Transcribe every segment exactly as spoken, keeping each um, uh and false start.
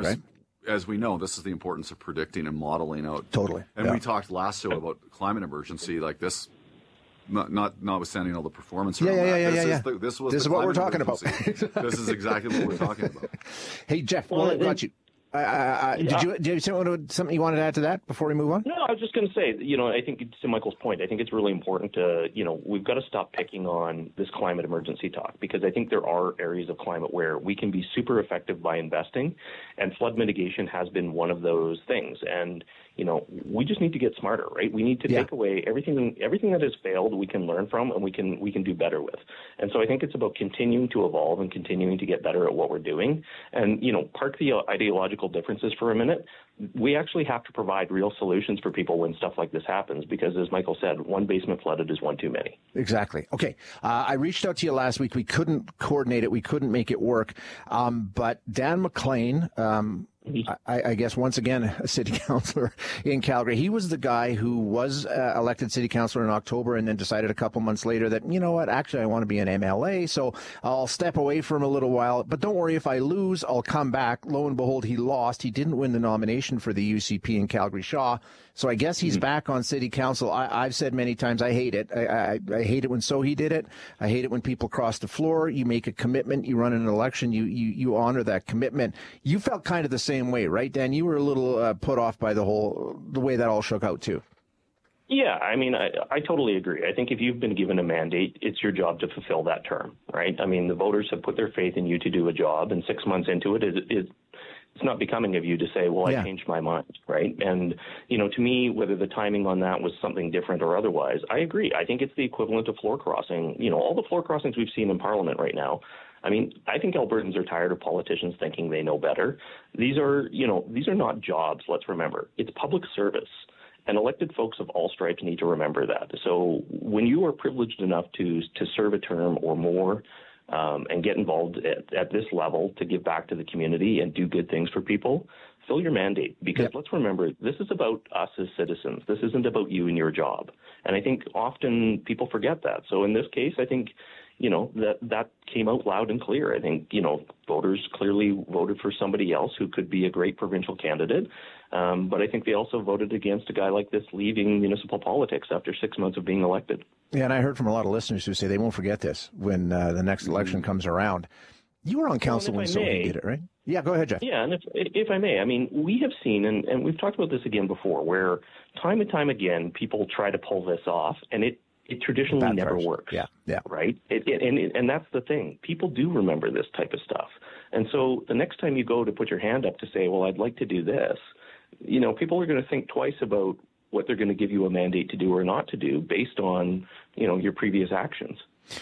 there's, right? as we know, this is the importance of predicting and modeling out. Totally. And yeah. we talked last show about climate emergency, like this, not, not notwithstanding all the performance. Yeah, yeah, yeah, this yeah, is yeah. The, this was this the is what we're climate talking about. This is exactly what we're talking about. Hey, Jeff, well, well, I it, got you. Uh, uh, yeah. Did you did you say something you wanted to add to that before we move on? No, I was just going to say, you know, I think to Michael's point, I think it's really important to, you know, we've got to stop picking on this climate emergency talk, because I think there are areas of climate where we can be super effective by investing, and flood mitigation has been one of those things. And, you know, we just need to get smarter, right? We need to yeah. take away everything everything that has failed we can learn from, and we can we can do better with. And so I think it's about continuing to evolve and continuing to get better at what we're doing. And, you know, park the ideological differences for a minute. We actually have to provide real solutions for people when stuff like this happens, because, as Michael said, one basement flooded is one too many. Exactly. Okay. Uh, I reached out to you last week. We couldn't coordinate it. We couldn't make it work. Um, but Dan McLean, um, I, I guess, once again, a city councilor in Calgary. He was the guy who was uh, elected city councilor in October and then decided a couple months later that, you know what, actually, I want to be an M L A, so I'll step away for him a little while. But don't worry, if I lose, I'll come back. Lo and behold, he lost. He didn't win the nomination for the U C P in Calgary Shaw. So I guess he's mm-hmm. back on city council. I, I've said many times I hate it. I, I, I hate it when Sohi did it. I hate it when people cross the floor. You make a commitment. You run an election. You you, you honor that commitment. You felt kind of the same way, right, Dan? You were a little uh, put off by the whole the way that all shook out too. Yeah, I mean, I, I totally agree. I think if you've been given a mandate, it's your job to fulfill that term, right? I mean, the voters have put their faith in you to do a job, and six months into it, it, it it's not becoming of you to say, well, yeah. I changed my mind, right? And, you know, to me, whether the timing on that was something different or otherwise, I agree. I think it's the equivalent of floor crossing. You know, all the floor crossings we've seen in Parliament right now, I mean, I think Albertans are tired of politicians thinking they know better. These are, you know, these are not jobs, let's remember. It's public service. And elected folks of all stripes need to remember that. So when you are privileged enough to to serve a term or more, Um, and get involved at, at this level to give back to the community and do good things for people, fill your mandate. Because yep. let's remember, this is about us as citizens. This isn't about you and your job. And I think often people forget that. So in this case, I think, you know, that that came out loud and clear. I think, you know, voters clearly voted for somebody else who could be a great provincial candidate. Um, but I think they also voted against a guy like this leaving municipal politics after six months of being elected. Yeah, and I heard from a lot of listeners who say they won't forget this when uh, the next election comes around. You were on council well, when Sohi did it, right? Yeah, go ahead, Jeff. Yeah, and if, if I may, I mean, we have seen, and, and we've talked about this again before, where time and time again people try to pull this off, and it, it traditionally Bad never first. works. Yeah, yeah. Right? It, it, and, it, and that's the thing. People do remember this type of stuff. And so the next time you go to put your hand up to say, well, I'd like to do this, you know, people are going to think twice about what they're going to give you a mandate to do or not to do based on, you know, your previous actions.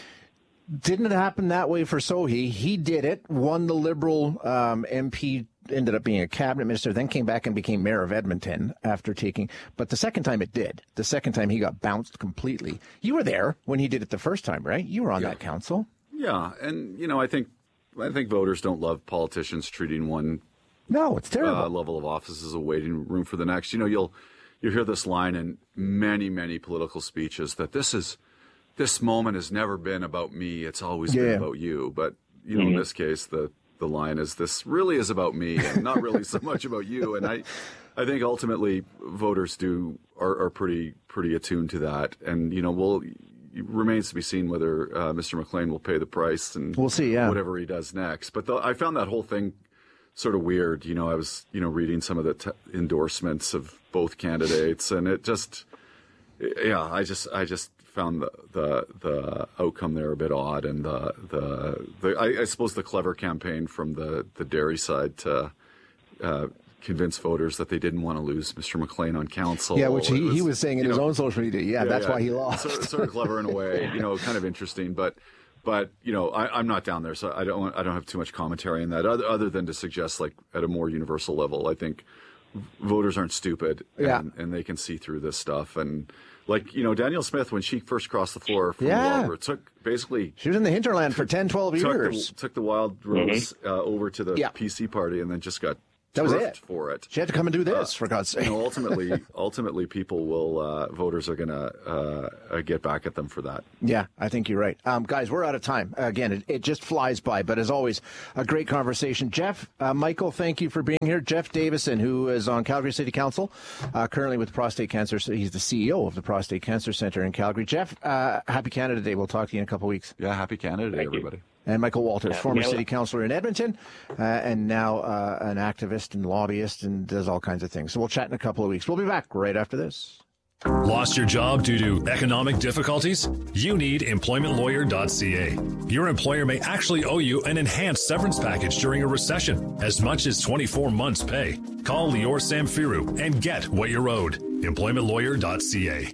Didn't it happen that way for Sohi? He did it, won the Liberal um, M P, ended up being a cabinet minister, then came back and became mayor of Edmonton after taking. But the second time it did. The second time he got bounced completely. You were there when he did it the first time, right? You were on yeah. that council. Yeah, and you know, I think I think voters don't love politicians treating one no, it's terrible uh, level of office as a waiting room for the next. You know, you'll you hear this line in many many political speeches that this is. This moment has never been about me. It's always yeah. been about you. But, you know, mm-hmm. in this case, the, the line is this really is about me and not really so much about you. And I, I think ultimately voters do are, are pretty pretty attuned to that. And, you know, we'll it remains to be seen whether uh, Mister McLean will pay the price and we'll see, yeah. whatever he does next. But the, I found that whole thing sort of weird. You know, I was, you know, reading some of the t- endorsements of both candidates and it just, yeah, I just, I just, found the, the the outcome there a bit odd, and the the, the I, I suppose the clever campaign from the, the dairy side to uh, convince voters that they didn't want to lose Mister McLean on council. Yeah, which he was, he was saying in his know, own social media. Yeah, yeah that's yeah, why he lost. Sort, sort of clever in a way, you know, kind of interesting, but but you know, I, I'm not down there, so I don't I don't have too much commentary on that, other other than to suggest, like at a more universal level, I think voters aren't stupid, and, yeah. and they can see through this stuff and. Like, you know, Danielle Smith, when she first crossed the floor from yeah. Wildwood, took basically... She was in the hinterland for ten, twelve took years. The, took the Wild Rose mm-hmm. uh, over to the yeah. P C party and then just got That was it. For it. She had to come and do this, uh, for God's sake. You know, ultimately, ultimately, people will, uh, voters are going to uh, uh, get back at them for that. Yeah, I think you're right. Um, guys, we're out of time. Again, it, it just flies by, but as always, a great conversation. Jeff, uh, Michael, thank you for being here. Jeff Davison, who is on Calgary City Council, uh, currently with prostate cancer. So he's the C E O of the Prostate Cancer Center in Calgary. Jeff, uh, happy Canada Day. We'll talk to you in a couple of weeks. Yeah, happy Canada Day, Thank everybody. You. And Michael Walters, yeah, former yeah. city councillor in Edmonton, uh, and now uh, an activist and lobbyist and does all kinds of things. So we'll chat in a couple of weeks. We'll be back right after this. Lost your job due to economic difficulties? You need employment lawyer dot c a. Your employer may actually owe you an enhanced severance package during a recession, as much as twenty-four months' pay. Call Lior Samfiru and get what you're owed. employment lawyer dot c a.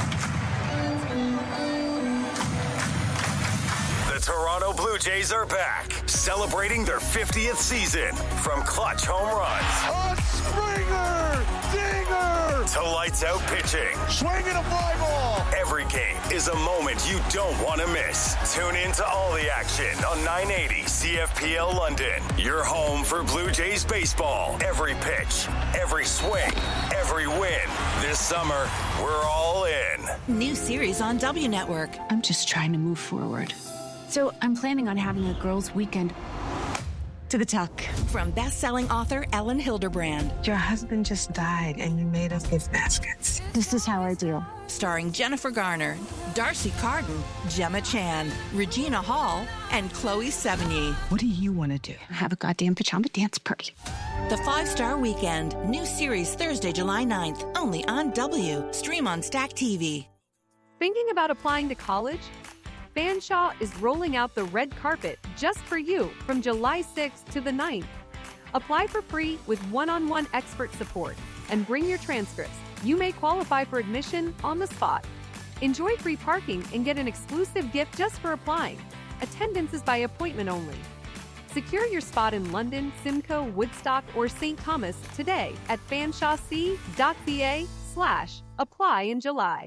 Toronto Blue Jays are back, celebrating their fiftieth season. From clutch home runs, a Springer, dinger, to lights out pitching, swinging a fly ball. Every game is a moment you don't want to miss. Tune in to all the action on nine eighty C F P L London. Your home for Blue Jays baseball. Every pitch, every swing, every win. This summer, we're all in. New series on W Network. I'm just trying to move forward. So I'm planning on having a girls' weekend. To the tuck. From best-selling author Ellen Hilderbrand. Your husband just died and you made us gift baskets. This is how I do. Starring Jennifer Garner, Darcy Carden, Gemma Chan, Regina Hall, and Chloe Sevigny. What do you want to do? Have a goddamn pajama dance party. The Five-Star Weekend. New series Thursday, July ninth. Only on W. Stream on Stack T V. Thinking about applying to college? Fanshawe is rolling out the red carpet just for you from July sixth to the ninth. Apply for free with one-on-one expert support and bring your transcripts. You may qualify for admission on the spot. Enjoy free parking and get an exclusive gift just for applying. Attendance is by appointment only. Secure your spot in London, Simcoe, Woodstock, or Saint Thomas today at fanshawec.ca slash apply in July.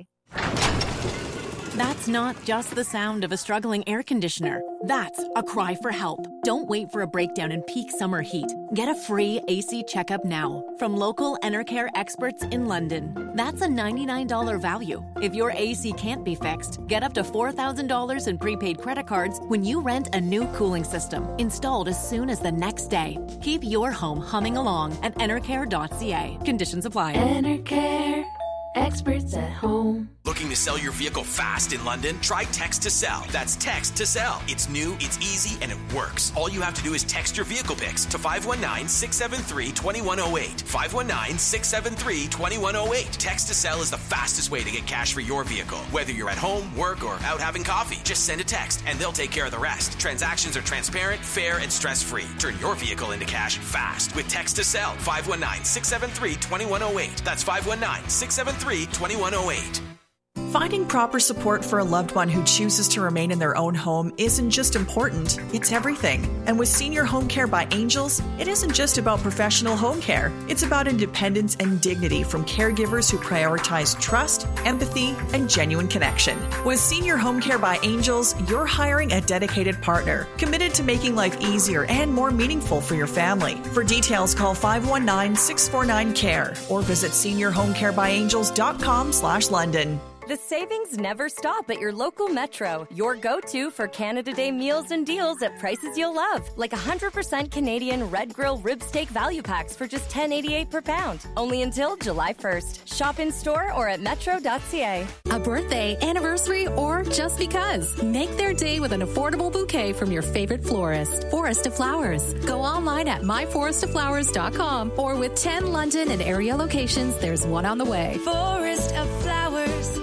That's not just the sound of a struggling air conditioner. That's a cry for help. Don't wait for a breakdown in peak summer heat. Get a free A C checkup now from local Enercare experts in London. That's a ninety-nine dollars value. If your A C can't be fixed, get up to four thousand dollars in prepaid credit cards when you rent a new cooling system, installed as soon as the next day. Keep your home humming along at enercare dot c a. Conditions apply. Enercare. Experts at home. Looking to sell your vehicle fast in London? Try Text to Sell. That's Text to Sell. It's new, it's easy, and it works. All you have to do is text your vehicle pics to five one nine, six seven three, two one zero eight. five one nine, six seven three, two one zero eight. Text to Sell is the fastest way to get cash for your vehicle. Whether you're at home, work, or out having coffee, just send a text and they'll take care of the rest. Transactions are transparent, fair, and stress-free. Turn your vehicle into cash fast with Text to Sell. five one nine, six seven three, two one zero eight. That's five one nine, six seven three, two one zero eight. Finding proper support for a loved one who chooses to remain in their own home isn't just important, it's everything. And with Senior Home Care by Angels, it isn't just about professional home care. It's about independence and dignity from caregivers who prioritize trust, empathy, and genuine connection. With Senior Home Care by Angels, you're hiring a dedicated partner, committed to making life easier and more meaningful for your family. For details, call five one nine, six four nine, C A R E or visit senior home care by angels dot com slash London. The savings never stop at your local Metro. Your go-to for Canada Day meals and deals at prices you'll love. Like one hundred percent Canadian Red Grill rib steak value packs for just ten eighty-eight per pound. Only until July first. Shop in store or at metro dot c a. A birthday, anniversary, or just because. Make their day with an affordable bouquet from your favorite florist. Forest of Flowers. Go online at my forest of flowers dot com or with ten London and area locations, there's one on the way. Forest of Flowers.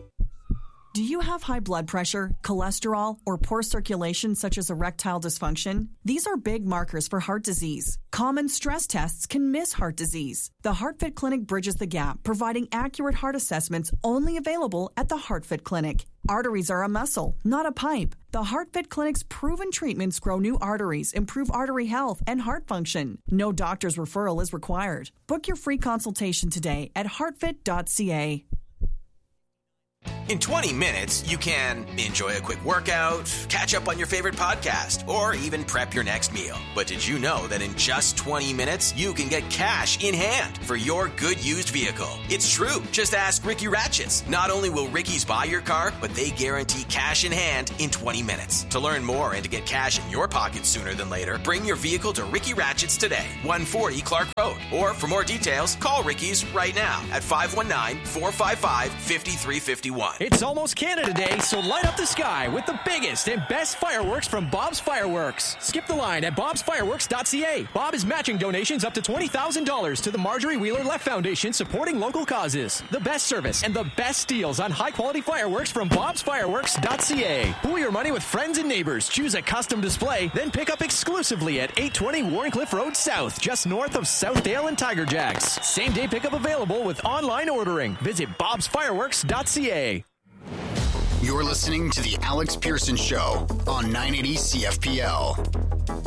Do you have high blood pressure, cholesterol, or poor circulation such as erectile dysfunction? These are big markers for heart disease. Common stress tests can miss heart disease. The HeartFit Clinic bridges the gap, providing accurate heart assessments only available at the HeartFit Clinic. Arteries are a muscle, not a pipe. The HeartFit Clinic's proven treatments grow new arteries, improve artery health, and heart function. No doctor's referral is required. Book your free consultation today at heartfit dot c a. In twenty minutes, you can enjoy a quick workout, catch up on your favorite podcast, or even prep your next meal. But did you know that in just twenty minutes, you can get cash in hand for your good used vehicle? It's true. Just ask Ricky Ratchets. Not only will Ricky's buy your car, but they guarantee cash in hand in twenty minutes. To learn more and to get cash in your pocket sooner than later, bring your vehicle to Ricky Ratchets today, one forty Clark Road. Or for more details, call Ricky's right now at five one nine, four five five, five three five one. It's almost Canada Day, so light up the sky with the biggest and best fireworks from Bob's Fireworks. Skip the line at bobs fireworks dot c a. Bob is matching donations up to twenty thousand dollars to the Marjorie Wheeler Left Foundation, supporting local causes. The best service and the best deals on high-quality fireworks from bobs fireworks dot c a. Pool your money with friends and neighbors. Choose a custom display, then pick up exclusively at eight twenty Warrencliffe Road South, just north of Southdale and Tiger Jacks. Same-day pickup available with online ordering. Visit bobs fireworks dot c a. You're listening to The Alex Pearson Show on nine eighty C F P L.